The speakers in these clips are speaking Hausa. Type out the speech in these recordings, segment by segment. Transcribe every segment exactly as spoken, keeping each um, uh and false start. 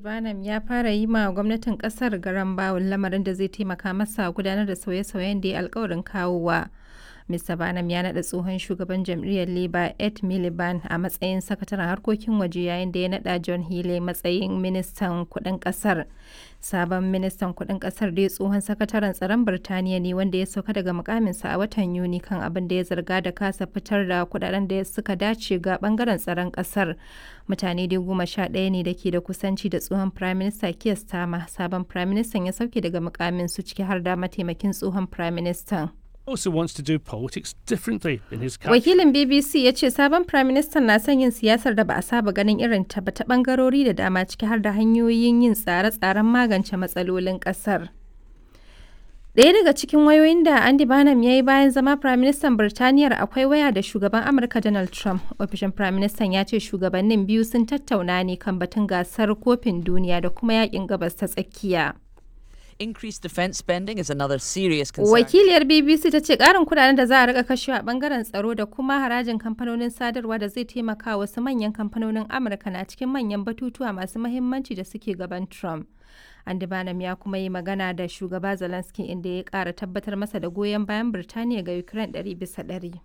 Barnum ya fara yi ma gwamnatin kasar garan bawul, lamarin da zai taimaka masa gudanar da sauye-sauyen da ya alkawarin kawowa. Mista Barnum ya naɗa tsohon shugaban jam'iyyar Labour Ed Miliband a matsayin sakataren harkokin waje, yayin da ya naɗa John Healey matsayin ministan kuɗin ƙasar. Sabon ministan kuɗin ƙasar dai tsohon sakataren tsaron Birtaniya ne, wanda ya sauka daga mukaminsa a watan Yuni kan abin da ya zarga da kasa fitar da kuɗaɗen da suka dace ga ɓangaren tsaron ƙasar. Mutane dai goma sha ɗaya ne da ke da kusanci da tsohon Prime Minister Keir Starmer. Sabon Prime Minister ya sauke daga mukaminsu, ciki har da mataimakin tsohon Prime Minister. Also wants to do politics differently in his country. Wakilin B B C ya ce sabon Prime Minister na son yin siyasar da ba a saba ganin irin ta ba ta bangarori da dama, ciki har da hanyoyin yin tsare-tsaren magance matsalolin kasar. Ɗaya daga cikin wayoyin da Andy Barnum ya yi bayan zama Prime Minister Birtaniyar akwai waya da shugaban Amurka Donald Trump. Ofishin Prime Minister ya ce shugabannin biyu sun tattauna ne kan batun gasar kofin duniya da kuma yakin gabas ta tsakiya. Increased defense spending is another serious concern. Wakiliyar B B C ta ce ƙarin kudaden da za a rika kashewa a bangaren tsaro da kuma harajin kamfanonin sadarwa da zai taimaka wasu manyan kamfanonin Amurka na cikin manyan batutuwa masu mahimmanci da suke gaban Trump. Andy Barnum ya kuma yi magana da shugaba Zelensky, inda ya ƙara tabbatar masa da goyon bayan Birtaniya ga Ukraine ɗari bisa ɗari.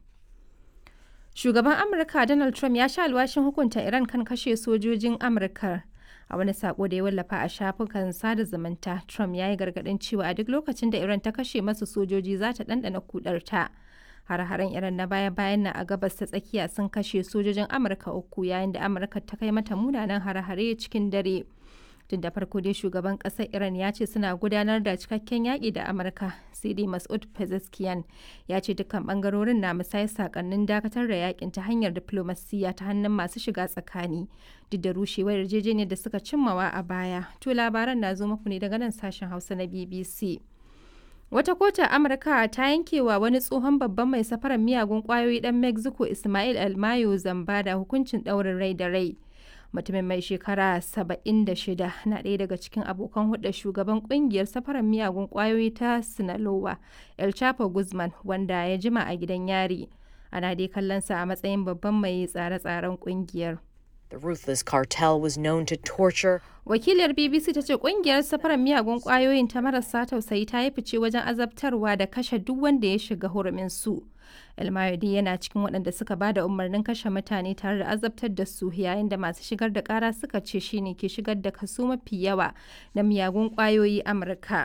Shugaban Amurka Donald Trump ya sha alwashin hukunta Iran kan kashe sojojin Amurka. A wani sako da ya wallafa a shafukan sada zumunta, Trump ya yi gargaɗin cewa a duk lokacin da Iran ta kashe masu sojoji za ta ɗanɗana kudarta. Hare-haren Iran na baya-bayan na a gabas ta tsakiya sun kashe sojojin Amurka uku, yayin da Amurka ta kai mata munanan hare-hare cikin dare. Tun da farko dai shugaban ƙasar Iran ya ce suna gudanar da cikakken yaƙi da Amurka, sai dai Masoud Pezeshkian ya ce dukkan ɓangarorin na musayar sakannin dakatar da yaƙin ta hanyar diflomasiyya ta hannun masu shiga tsakani, duk da rushewar yarjejeniyar da suka cimmawa a baya. To labaran na zo muku ne daga nan sashen Hausa na B B C. Wata kotu a Amurka ta yankewa wani tsohon babban mai safarar miyagun ƙwayoyi ɗan Mexico Ismael Almayo Zambada hukuncin ɗaurin rai da rai. Mutumin mai shekara saba'in da shida na ɗaya daga cikin abokan hulɗar shugaban ƙungiyar safarar miyagun ƙwayoyi ta Sinaloa, El Chapo Guzman, wanda ya jima a gidan yari. Ana dai kallonsa a matsayin babban mai tsare-tsaren ƙungiyar. The ruthless cartel was known to torture. Wakiliyar B B C ta ce ƙungiyar safarar miyagun ƙwayoyin ta marasa tausayi ta yi fice wajen azabtarwa da kashe duk wanda ya shiga hurumin su. El Mayodi yana cikin waɗanda suka ba da umarnin kashe mutane tare da azabtar da su, yayin da masu shigar da ƙara suka ce shi ne ke shigar da kaso mafi yawa na miyagun ƙwayoyi Amurka.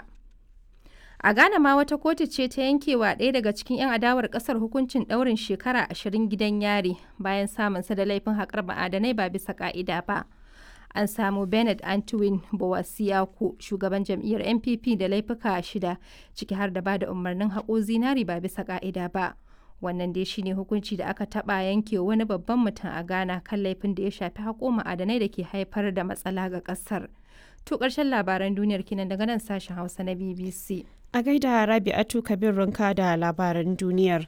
A Ghana ma wata kotu ce ta yankewa ɗaya daga cikin 'yan adawar ƙasar hukuncin ɗaurin shekara ashirin gidan yari bayan samunsa da laifin haƙar ma'adanai ba bisa ƙa'ida ba. An samu Bernard Antoine Bowasiaku, shugaban jam'iyyar N P P, da laifuka shida, ciki har da ba da umarnin haƙo zinari ba bisa ƙa'ida ba. Wannan dai shine hukunci da aka taɓa yanke wani babban mutum a Ghana kan laifin da ya shafi haƙo ma'adanai da ke haifar da matsala ga ƙasar. To ƙarshen labaran duniyar kinan daga nan sashen Hausa na B B C. A gaida Rabi'atu Kabir Runka da labaran duniyar.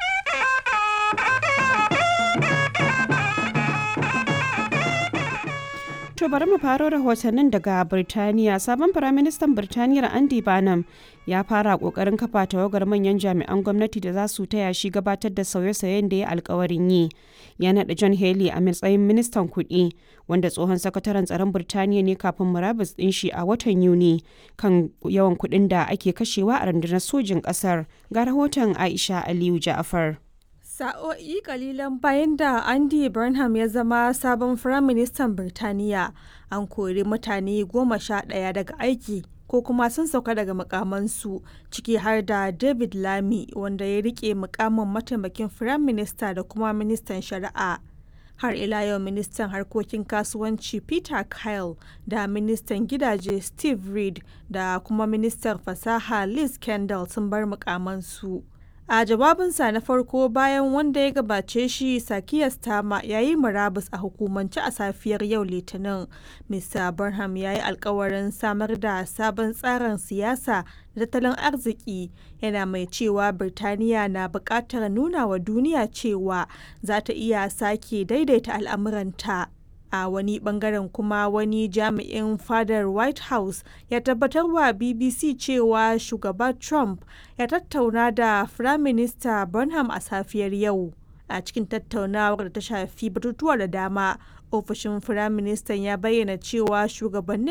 To bari mu faro rahotannin daga Birtaniya. Sabon Firaministan Birtaniyar Andy Barnum ya fara kokarin kafa tawagar manyan jami'an gwamnati da za su taya shi gabatar da sauye-sauyen da ya alkawarin yi. Ya naɗa John Healey a matsayin ministan kuɗi, wanda tsohon sakataren tsaron Birtaniya ne kafin murabus ɗin shi a watan Yuni kan yawan kuɗin da ake kashewa a rundunar sojin ƙasar. Ga rahoton Aisha Aliyu Ja'afar. Sa'o'i kalilan bayan da Andy Burnham ya zama sabon Firaministan Birtaniya, an kori mutane goma sha ɗaya daga aiki ko kuma sun sauka daga mukamansu, ciki har da David Lammy, wanda ya rike mukamin mataimakin Firaminista da kuma ministan shari'a. Har ila yau ministan harkokin kasuwanci Peter Kyle da ministan gidaje Steve Reed da kuma ministan fasaha Liz Kendall sun bar mukamansu. A jawabinsa na farko bayan wanda ya gabace shi, Sakiya Starmer ya yi murabus a hukumance a safiyar yau Litinin. Mista Burnham ya yi alkawarin samar da sabon tsarin siyasa da tattalin arziki, yana mai cewa Birtaniya na buƙatar nuna wa duniya cewa za ta iya sake daidaita al'amuranta. A wani bangaren kuma, wani jami'in fadar White House ya tabbatar wa B B C cewa shugaba Trump ya tattauna da Firaminista Burnham a safiyar yau. A cikin tattaunawar da ta shafi batutuwa da dama, ofishin Firaministan ya bayyana cewa shugabannin